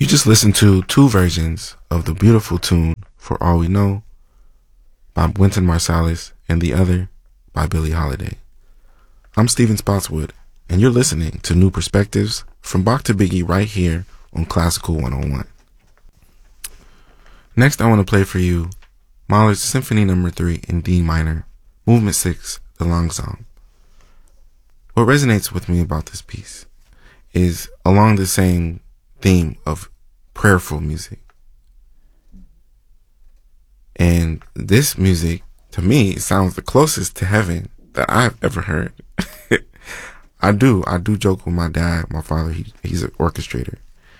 You just listened to two versions of the beautiful tune For All We Know by Wynton Marsalis and the other by Billie Holiday. I'm Steven Spotswood, and you're listening to New Perspectives from Bach to Biggie right here on Classical 101. Next, I want to play for you Mahler's Symphony No. 3 in D minor, Movement 6, the Long Song. What resonates with me about this piece is along the same theme of prayerful music. And this music, to me, sounds the closest to heaven that I've ever heard. I do joke with my dad, my father, he's an orchestrator.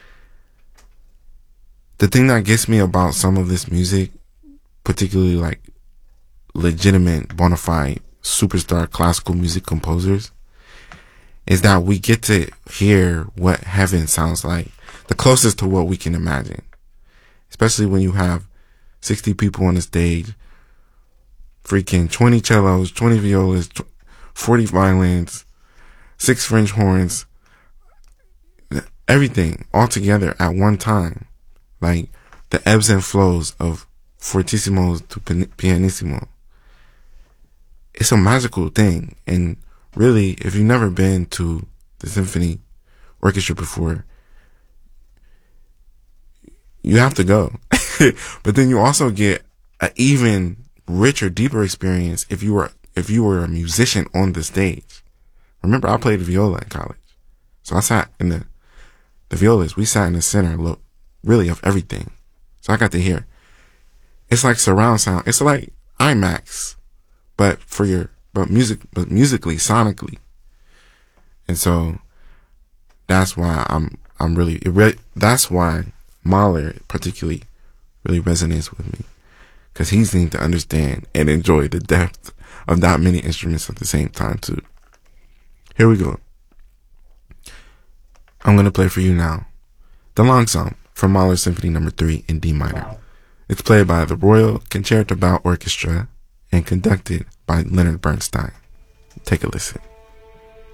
The thing that gets me about some of this music, particularly like legitimate, bona fide, superstar classical music composers, is that we get to hear what heaven sounds like, the closest to what we can imagine. Especially when you have 60 people on the stage, freaking 20 cellos, 20 violas, 40 violins, 6 French horns, everything all together at one time. Like the ebbs and flows of fortissimos to pianissimo. It's a magical thing. And really, if you've never been to the symphony orchestra before, you have to go. But then you also get an even richer, deeper experience if you were a musician on the stage. Remember, I played the viola in college. So I sat in the violas, we sat in the center, look, really of everything. So I got to hear. It's like surround sound. It's like IMAX, but musically, sonically. And so that's why that's why Mahler particularly really resonates with me, because he seems to understand and enjoy the depth of that many instruments at the same time too. Here we go. I'm going to play for you now the Long Song from Mahler's Symphony No. 3 in D minor. Wow. It's played by the Royal Concertgebouw Orchestra and conducted by Leonard Bernstein. Take a listen.